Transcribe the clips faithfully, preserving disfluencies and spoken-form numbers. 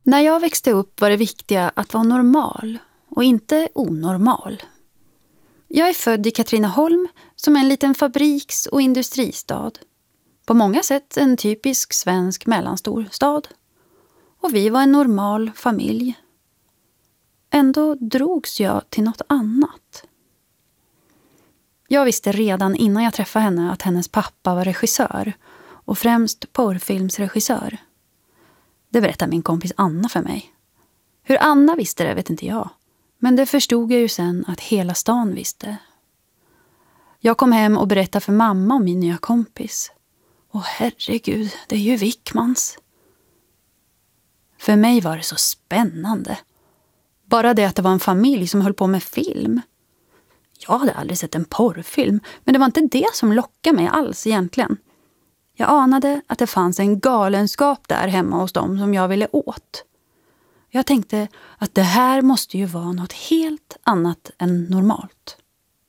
När jag växte upp var det viktiga att vara normal och inte onormal. Jag är född i Katrineholm som är en liten fabriks- och industristad. På många sätt en typisk svensk mellanstor stad. Och vi var en normal familj. Ändå drogs jag till något annat. Jag visste redan innan jag träffade henne att hennes pappa var regissör och främst porrfilmsregissör. Det berättade min kompis Anna för mig. Hur Anna visste det vet inte jag. Men det förstod jag ju sen att hela stan visste. Jag kom hem och berättade för mamma om min nya kompis. Åh herregud, det är ju Wickmans. För mig var det så spännande. Bara det att det var en familj som höll på med film. Jag hade aldrig sett en porrfilm, men det var inte det som lockade mig alls egentligen. Jag anade att det fanns en galenskap där hemma hos dem som jag ville åt. Jag tänkte att det här måste ju vara något helt annat än normalt.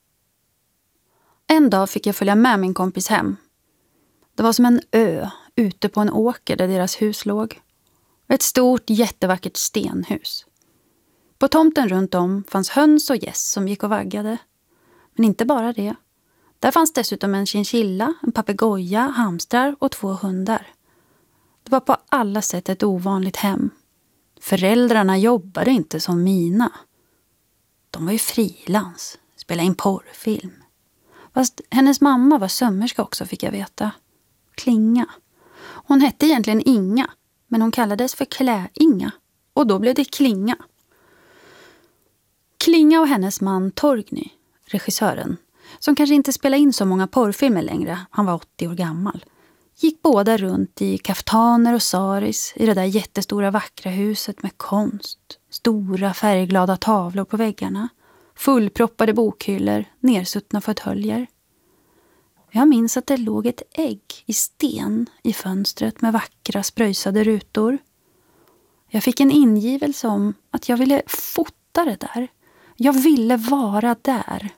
En dag fick jag följa med min kompis hem. Det var som en ö ute på en åker där deras hus låg. Ett stort jättevackert stenhus. På tomten runt om fanns höns och gäss som gick och vaggade. Men inte bara det. Där fanns dessutom en chinchilla, en papegoja, hamstrar och två hundar. Det var på alla sätt ett ovanligt hem. Föräldrarna jobbade inte som mina. De var ju frilans, spelade in porrfilm. Fast hennes mamma var sömmerska också fick jag veta. Klinga. Hon hette egentligen Inga, men hon kallades för Klä-Inga. Och då blev det Klinga. Klinga och hennes man Torgny, regissören, som kanske inte spelade in så många porrfilmer längre, han var åttio år gammal, gick båda runt i kaftaner och saris i det där jättestora vackra huset med konst, stora färgglada tavlor på väggarna, fullproppade bokhyllor, nersuttna fåtöljer. Jag minns att det låg ett ägg i sten i fönstret med vackra spröjsade rutor. Jag fick en ingivelse om att jag ville fota det där. Jag ville vara där.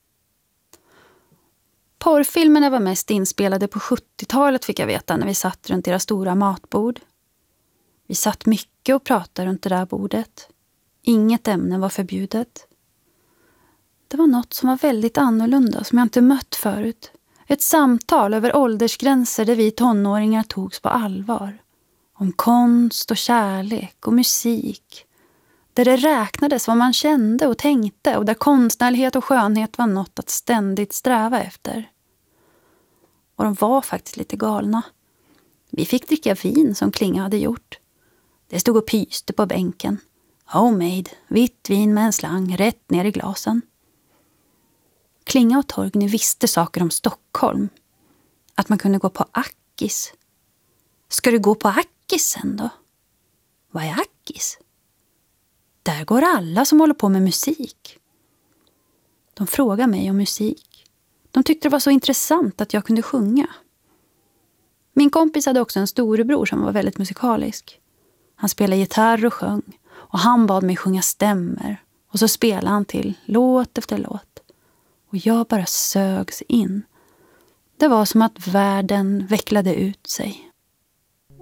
Porrfilmerna var mest inspelade på sjuttiotalet fick jag veta när vi satt runt deras stora matbord. Vi satt mycket och pratade runt det där bordet. Inget ämne var förbjudet. Det var något som var väldigt annorlunda som jag inte mött förut. Ett samtal över åldersgränser där vi tonåringar togs på allvar. Om konst och kärlek och musik. Där det räknades vad man kände och tänkte och där konstnärlighet och skönhet var något att ständigt sträva efter. Och de var faktiskt lite galna. Vi fick dricka vin som Klinga hade gjort. Det stod och pyste på bänken. Homemade, vitt vin med en slang rätt ner i glasen. Klinga och Torgny visste saker om Stockholm. Att man kunde gå på Ackis. Ska du gå på Ackis sen då? Vad är Ackis? Där går alla som håller på med musik. De frågade mig om musik. De tyckte det var så intressant att jag kunde sjunga. Min kompis hade också en storebror som var väldigt musikalisk. Han spelade gitarr och sjöng. Och han bad mig sjunga stämmer. Och så spelade han till låt efter låt. Och jag bara sögs in. Det var som att världen vecklade ut sig.